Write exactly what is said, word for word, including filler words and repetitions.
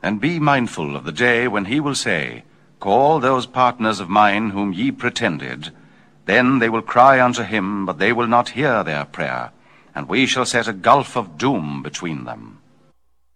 And be mindful of the day when he will say, Call those partners of mine whom ye pretended. Then they will cry unto him, but they will not hear their prayer, and we shall set a gulf of doom between them.